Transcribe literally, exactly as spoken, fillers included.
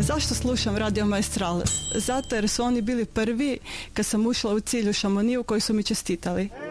Zašto slušam Radio Maestral? Zato jer su oni bili prvi kad sam ušla u cilj u Šamoniju koji su mi čestitali.